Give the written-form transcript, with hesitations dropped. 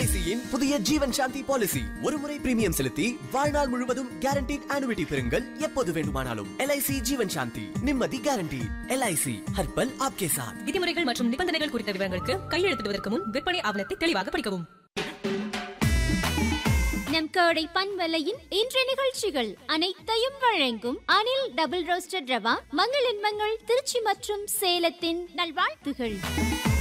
LIC-யின் புதிய ஜீவன் சாந்தி பாலிசி. ஒரு முறை பிரீமியம் செலுத்தி வாழ்நாள் முழுவதும் கேரண்டீட் ஆனுவிட்டி பெறுங்கள். எப்போது வேண்டுமானாலும். LIC ஜீவன் சாந்தி, நிம்மதி கேரண்டி. LIC ஹர் பல் ஆப்கே சாத். விதிமுறைகள் மற்றும் நிபந்தனைகள் குறித்த விவரங்களுக்கு கையெழுத்திடுவதற்கு முன் விற்பனை ஆவணத்தை தெளிவாக படிக்கவும். நம் கோடை பண்பலையின் இன்றைய நிகழ்ச்சிகள் அனைத்தையும் வழங்கும் அனில் டபுள் ரோஸ்டட் ரவா, மங்கள் திருச்சி மற்றும் சேலத்தின் நல்வாழ்த்துகள்.